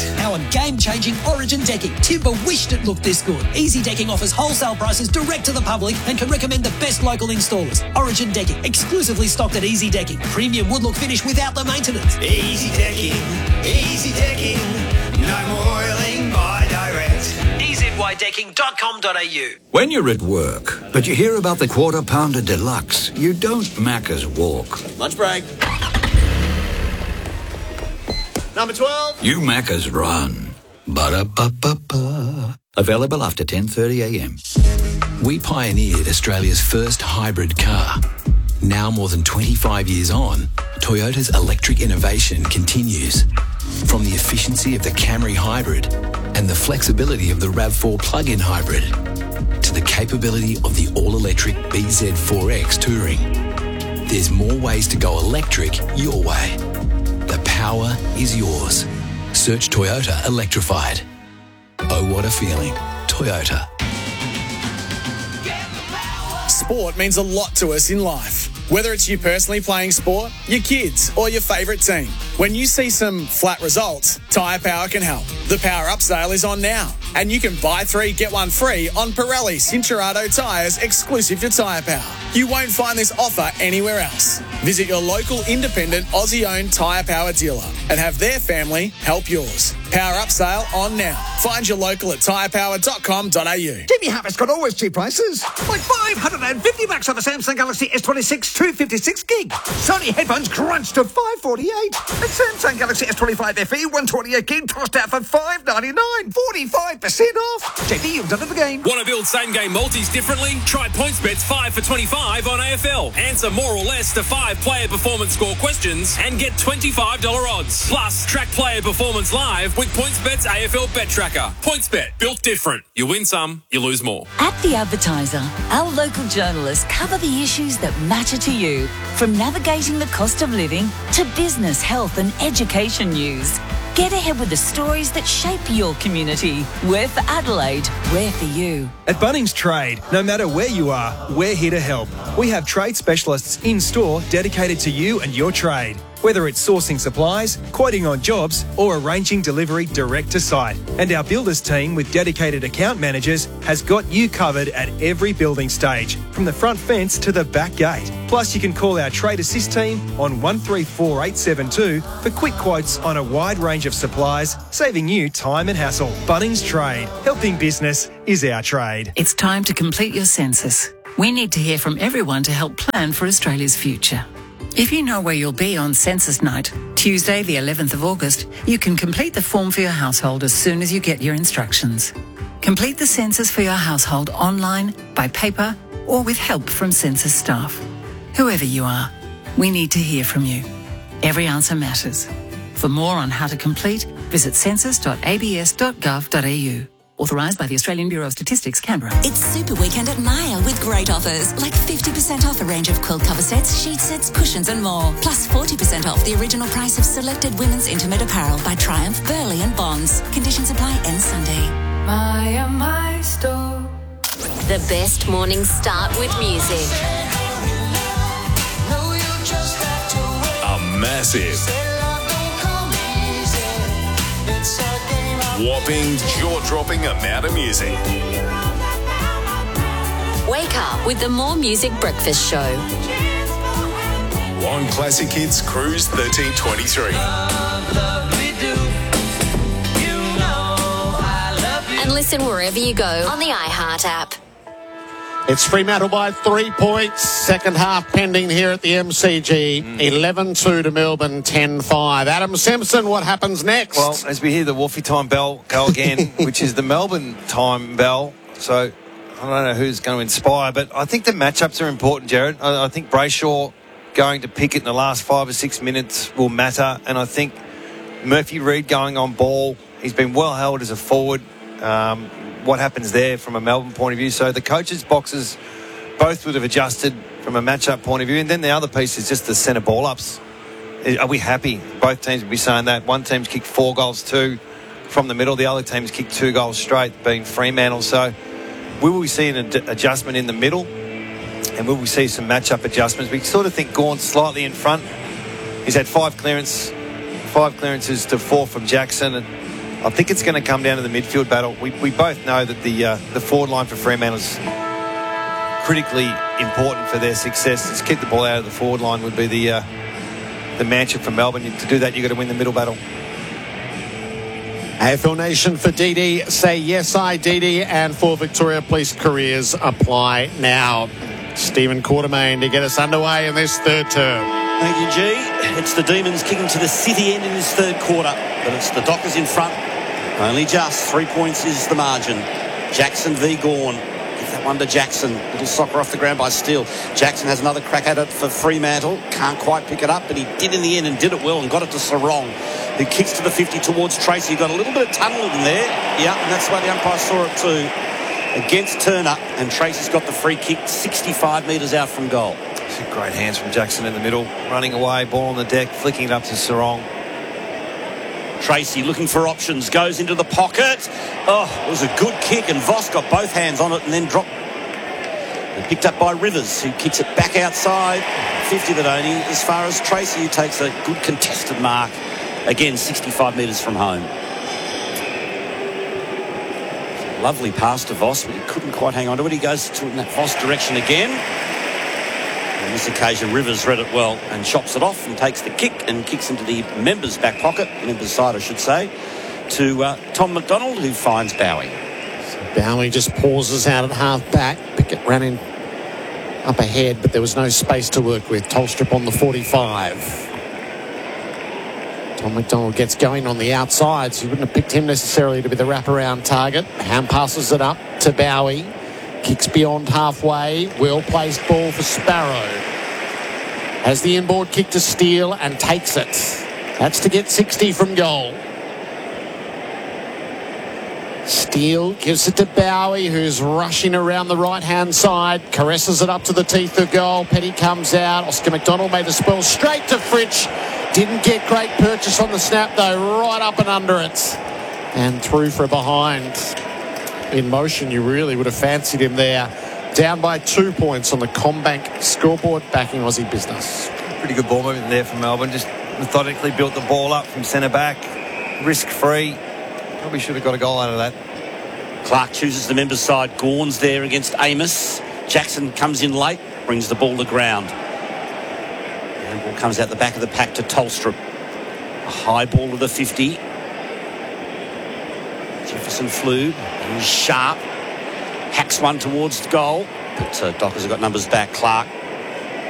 Our game-changing Origin decking. Timber wished it looked this good. Easy Decking offers wholesale prices direct to the public and can recommend the best local installers. Origin Decking, exclusively stocked at Easy Decking. Premium wood-look finish without the maintenance. Easy Decking, no more oiling by direct. EZYDecking.com.au. When you're at work, but you hear about the Quarter Pounder Deluxe, you don't Macca's walk. Lunch break. Number 12. You Macca's run. Ba-da-ba-ba-ba. Available after 10:30am. We pioneered Australia's first hybrid car. Now more than 25 years on, Toyota's electric innovation continues. From the efficiency of the Camry Hybrid and the flexibility of the RAV4 plug-in hybrid to the capability of the all-electric BZ4X Touring. There's more ways to go electric your way. The power is yours. Search Toyota Electrified. Oh, what a feeling. Toyota. Sport means a lot to us in life. Whether it's you personally playing sport, your kids, or your favourite team. When you see some flat results, Tyre Power can help. The Power Up sale is on now, and you can buy 3, get 1 free on Pirelli Cincherato tyres exclusive to Tyre Power. You won't find this offer anywhere else. Visit your local independent Aussie-owned Tyre Power dealer and have their family help yours. Power Up sale on now. Find your local at tyrepower.com.au. Jimmy Harris got always cheap prices. Like $550 on the Samsung Galaxy S26 256 gig. Sony headphones crunched to $548. And Samsung Galaxy S25 FE 128 gig tossed out for $599. 45% off. JD, you've done it again. Want to build same-game multis differently? Try PointsBet's 5 for 25 on AFL. Answer more or less to 5 player performance score questions and get $25 odds. Plus, track player performance live with PointsBet's AFL Bet Tracker. PointsBet, built different. You win some, you lose more. At The Advertiser, our local journalists cover the issues that matter to you, from navigating the cost of living to business, health and education news. Get ahead with the stories that shape your community. We're for Adelaide, we're for you. At Bunnings Trade, no matter where you are, we're here to help. We have trade specialists in store dedicated to you and your trade. Whether it's sourcing supplies, quoting on jobs, or arranging delivery direct to site. And our builders team with dedicated account managers has got you covered at every building stage, from the front fence to the back gate. Plus, you can call our Trade Assist team on 134872 for quick quotes on a wide range of supplies, saving you time and hassle. Bunnings Trade. Helping business is our trade. It's time to complete your census. We need to hear from everyone to help plan for Australia's future. If you know where you'll be on census night, Tuesday the 11th of August, you can complete the form for your household as soon as you get your instructions. Complete the census for your household online, by paper, or with help from census staff. Whoever you are, we need to hear from you. Every answer matters. For more on how to complete, visit census.abs.gov.au. Authorised by the Australian Bureau of Statistics, Canberra. It's Super Weekend at Maya with great offers, like 50% off a range of quilt cover sets, sheet sets, cushions and more. Plus 40% off the original price of selected women's intimate apparel by Triumph, Burley and Bonds. Conditions apply end Sunday. Maya, my store. The best morning start with music. A massive, whopping, jaw-dropping amount of music. Wake up with the More Music Breakfast Show. On Classic Hits Cruise 1323. And listen wherever you go on the iHeart app. It's Fremantle by 3 points. Second half pending here at the MCG. 11-2 to Melbourne, 10-5. Adam Simpson, what happens next? Well, as we hear the Wolfie time bell go again, which is the Melbourne time bell, so I don't know who's going to inspire, but I think the matchups are important, Jared. I think Brayshaw going to pick it in the last 5 or 6 minutes will matter, and I think Murphy Reid going on ball, he's been well held as a forward. What happens there from a Melbourne point of view? So the coaches' boxes both would have adjusted from a matchup point of view. And then the other piece is just the centre ball ups. Are we happy? Both teams would be saying that. One team's kicked 4 goals, 2 from the middle. The other team's kicked 2 goals straight, being Fremantle. So will we see an adjustment in the middle? And will we see some matchup adjustments? We sort of think Gaunt's slightly in front. He's had 5 clearances to 4 from Jackson. And I think it's going to come down to the midfield battle. We both know that the forward line for Fremantle is critically important for their success. Just keep the ball out of the forward line would be the mantra for Melbourne. To do that, you've got to win the middle battle. AFL Nation for DD, say yes, I, DD, and for Victoria Police careers apply now. Stephen Quartermain to get us underway in this third term. Thank you, G. It's the Demons kicking to the city end in this third quarter, but it's the Dockers in front. Only just 3 points is the margin. Jackson v. Gawn. Give that one to Jackson. Little soccer off the ground by Steele. Jackson has another crack at it for Fremantle. Can't quite pick it up, but he did in the end and did it well and got it to Sarong, who kicks to the 50 towards Tracy. Got a little bit of tunnel in there. Yeah, and that's why the umpire saw it too. Against Turner, and Tracy's got the free kick 65 metres out from goal. Great hands from Jackson in the middle, running away, ball on the deck, flicking it up to Sarong. Tracy looking for options, goes into the pocket. Oh, it was a good kick, and Voss got both hands on it and then dropped. And picked up by Rivers, who kicks it back outside. 50 that only, as far as Tracy, who takes a good contested mark. Again, 65 metres from home. Lovely pass to Voss, but he couldn't quite hang on to it. He goes in that Voss direction again. On this occasion, Rivers read it well and chops it off and takes the kick and kicks into the members' back pocket, members' side, I should say, to Tom McDonald, who finds Bowie. So Bowie just pauses out at half back. Pickett ran in up ahead, but there was no space to work with. Tolstrup on the 45. Tom McDonald gets going on the outside, so you wouldn't have picked him necessarily to be the wraparound target. Ham passes it up to Bowie. Kicks beyond halfway. Well-placed ball for Sparrow. Has the inboard kick to Steele and takes it. That's to get 60 from goal. Steele gives it to Bowie, who's rushing around the right-hand side. Caresses it up to the teeth of goal. Petty comes out. Oscar McDonald made the spell straight to Fritsch. Didn't get great purchase on the snap, though. Right up and under it. And through for a behind. In motion, you really would have fancied him there. Down by 2 points on the CommBank scoreboard, backing Aussie Business. Pretty good ball movement there from Melbourne. Just methodically built the ball up from centre back. Risk-free. Probably should have got a goal out of that. Clark chooses the members' side. Gawn's there against Amos. Jackson comes in late, brings the ball to ground. And the ball comes out the back of the pack to Tolstrup. A high ball to the 50. Jefferson flew. He was sharp. Hacks one towards the goal. But Dockers have got numbers back. Clark